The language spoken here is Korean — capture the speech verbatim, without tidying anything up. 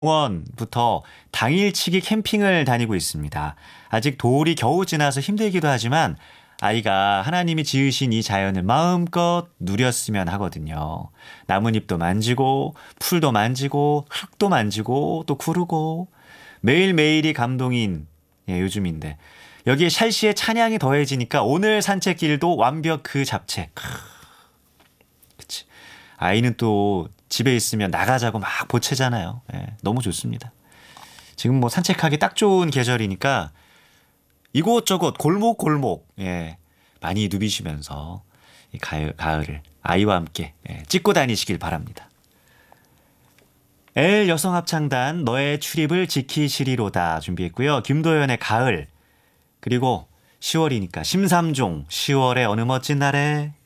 공원부터 당일치기 캠핑을 다니고 있습니다. 아직 돌이 겨우 지나서 힘들기도 하지만 아이가 하나님이 지으신 이 자연을 마음껏 누렸으면 하거든요. 나뭇잎도 만지고 풀도 만지고 흙도 만지고 또 구르고 매일매일이 감동인 예, 요즘인데 여기에 샬시의 찬양이 더해지니까 오늘 산책길도 완벽 그 잡채. 크, 그치. 아이는 또 집에 있으면 나가자고 막 보채잖아요. 예, 너무 좋습니다. 지금 뭐 산책하기 딱 좋은 계절이니까 이곳저곳 골목골목 예, 많이 누비시면서 이 가을, 가을을 아이와 함께 예, 찍고 다니시길 바랍니다. 엘 여성합창단 너의 출입을 지키시리로다 준비했고요. 김도연의 가을 그리고 시월이니까 심삼종 시월의 어느 멋진 날에